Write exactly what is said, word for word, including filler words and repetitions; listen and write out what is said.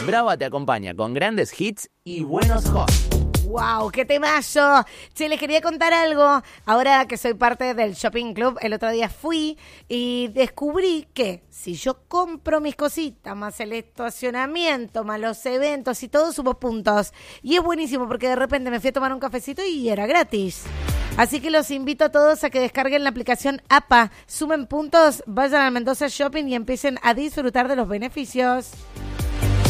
Brava te acompaña con grandes hits y buenos hosts. ¡Wow! ¡Qué temazo! Che, les quería contar algo. Ahora que soy parte del Shopping Club, el otro día fui y descubrí que si yo compro mis cositas, más el estacionamiento, más los eventos y todo, subo puntos. Y es buenísimo porque de repente me fui a tomar un cafecito y era gratis. Así que los invito a todos a que descarguen la aplicación A P A, sumen puntos, vayan al Mendoza Shopping y empiecen a disfrutar de los beneficios.